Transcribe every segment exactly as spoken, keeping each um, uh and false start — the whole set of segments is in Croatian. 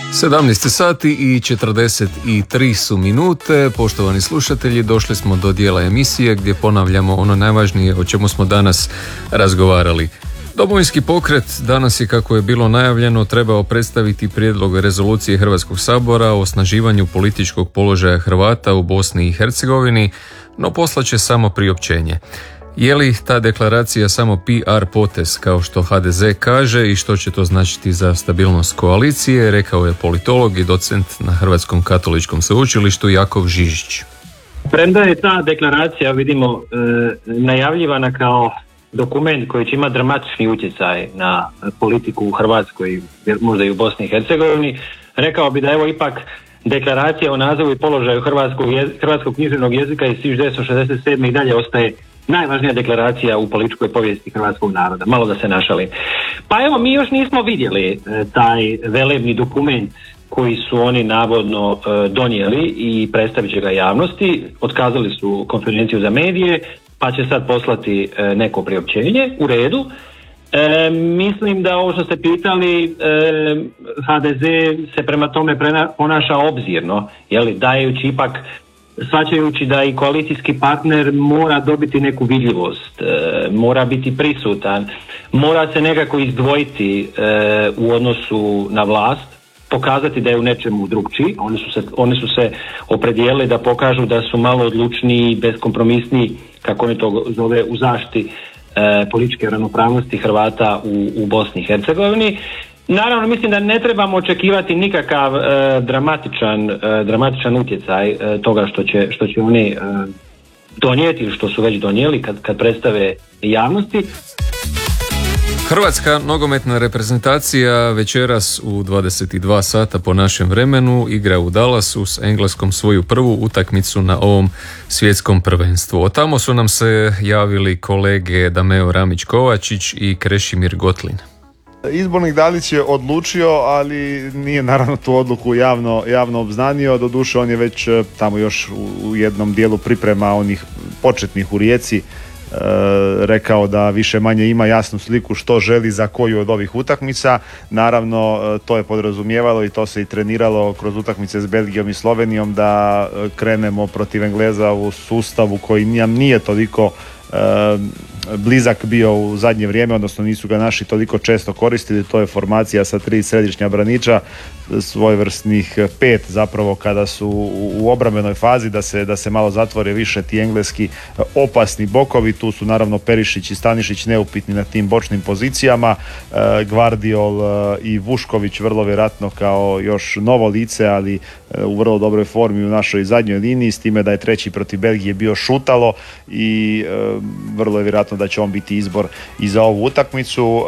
sedamnaest sati i četrdeset tri su minute. Poštovani slušatelji, došli smo do dijela emisije gdje ponavljamo ono najvažnije o čemu smo danas razgovarali. Domovinski pokret danas je, kako je bilo najavljeno, trebao predstaviti prijedlog rezolucije Hrvatskog sabora o osnaživanju političkog položaja Hrvata u Bosni i Hercegovini, no poslaće samo priopćenje. Je li ta deklaracija samo P R potez, kao što H D Z kaže, i što će to značiti za stabilnost koalicije, rekao je politolog i docent na Hrvatskom katoličkom sveučilištu Jakov Žižić. Premda je ta deklaracija, vidimo, e, najavljivana kao dokument koji će imati dramatični utjecaj na politiku u Hrvatskoj, možda i u Bosni i Hercegovini, rekao bi da evo ipak deklaracija o nazivu i položaju hrvatskog, hrvatskog književnog jezika iz tisuću devetsto šezdeset sedme i dalje ostaje najvažnija deklaracija u političkoj povijesti hrvatskog naroda, malo da se našali. Pa evo, mi još nismo vidjeli e, taj velebni dokument koji su oni navodno e, donijeli i predstavit će ga javnosti. Otkazali su konferenciju za medije, pa će sad poslati e, neko priopćenje, u redu. E, mislim da ovo što ste pitali, e, H D Z se prema tome prena, ponaša obzirno, jeli, dajući ipak, shvaćajući da i koalicijski partner mora dobiti neku vidljivost, e, mora biti prisutan, mora se nekako izdvojiti e, u odnosu na vlast, pokazati da je u nečemu drugčiji. Oni su se, oni su se opredijelili da pokažu da su malo odlučniji, beskompromisniji, kako oni to zove, u zaštiti e, političke ravnopravnosti Hrvata u, u Bosni i Hercegovini. Naravno, mislim da ne trebamo očekivati nikakav e, dramatičan, e, dramatičan utjecaj e, toga što će, što će oni e, donijeti ili što su već donijeli kad, kad predstave javnosti. Hrvatska nogometna reprezentacija večeras u dvadeset dva sata po našem vremenu igra u Dallasu s Engleskom svoju prvu utakmicu na ovom svjetskom prvenstvu. Od tamo su nam se javili kolege Dameo Ramić-Kovačić i Krešimir Gotlin. Izbornik Dalić je odlučio, ali nije naravno tu odluku javno, javno obznanio. Doduše, on je već tamo još u jednom dijelu priprema onih početnih u Rijeci e, rekao da više manje ima jasnu sliku što želi za koju od ovih utakmica. Naravno, to je podrazumijevalo i to se i treniralo kroz utakmice s Belgijom i Slovenijom, da krenemo protiv Engleza u sustavu koji nam nije toliko e, blizak bio u zadnje vrijeme, odnosno nisu ga naši toliko često koristili. To je formacija sa tri središnja braniča, svojevrsnih pet zapravo kada su u obrambenoj fazi, da se, da se malo zatvore više ti engleski opasni bokovi. Tu su naravno Perišić i Stanišić neupitni na tim bočnim pozicijama, Gvardiol i Vušković vrlo vjerojatno kao još novo lice, ali u vrlo dobroj formi u našoj zadnjoj liniji, s time da je treći protiv Belgije bio Šutalo i vrlo je vjerojatno da će on biti izbor i za ovu utakmicu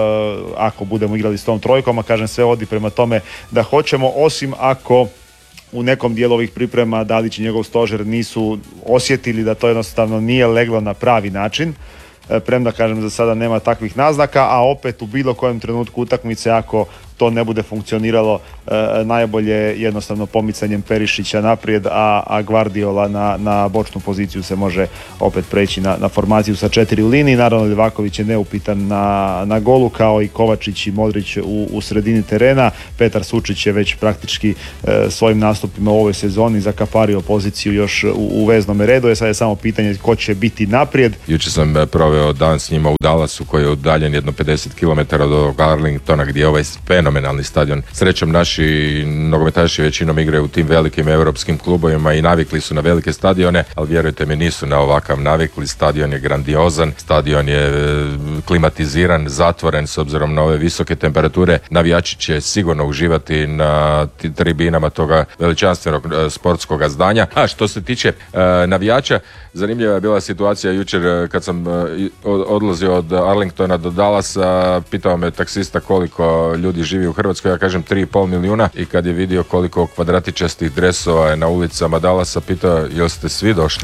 ako budemo igrali s tom trojkom, a kažem, sve vodi prema tome da hoćemo, osim ako u nekom dijelu ovih priprema Dalić i njegov stožer nisu osjetili da to jednostavno nije leglo na pravi način, premda, kažem, za sada nema takvih naznaka, a opet u bilo kojem trenutku utakmice, ako to ne bude funkcioniralo, e, najbolje jednostavno pomicanjem Perišića naprijed, a, a Gvardiola na, na bočnu poziciju se može opet preći na, na formaciju sa četiri u liniji. Naravno, Livaković je neupitan na, na golu, kao i Kovačić i Modrić u, u sredini terena. Petar Sučić je već praktički e, svojim nastupima u ovoj sezoni zakapario poziciju još u, u veznom redu. Je sad je samo pitanje ko će biti naprijed. Jučer sam proveo dan s njima u Dallasu, koji je udaljen jedno pedeset kilometara od Arlingtona, gdje je ovaj fenomenalni stadion. Srećom, naši nogometaši većinom igraju u tim velikim europskim klubovima i navikli su na velike stadione, ali vjerujte mi, nisu na ovakav navikli. Stadion je grandiozan, stadion je klimatiziran, zatvoren s obzirom na ove visoke temperature. Navijači će sigurno uživati na tribinama toga veličanstvenog sportskog zdanja. A što se tiče uh, navijača, zanimljiva je bila situacija jučer kad sam uh, odlazio od Arlingtona do Dallasa. Pitao me taksista koliko ljudi živi u Hrvatskoj, ja kažem tri i pol milijuna, i kad je vidio koliko kvadratičastih dresova je na ulicama Dallasa, pitao jel ste svi došli?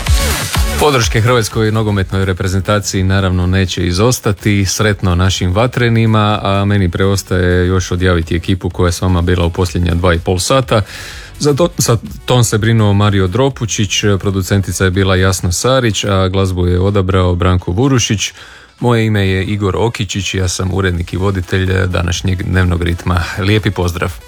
Podrške hrvatskoj nogometnoj reprezentaciji naravno neće izostati. Sretno našim vatrenima, a meni preostaje još odjaviti ekipu koja je s vama bila u posljednja dva i pol sata. Za to, za ton se brinuo Mario Dropučić, producentica je bila Jasna Sarić, a glazbu je odabrao Branko Vurušić. Moje ime je Igor Okičić, ja sam urednik i voditelj današnjeg Dnevnog ritma. Lijepi pozdrav.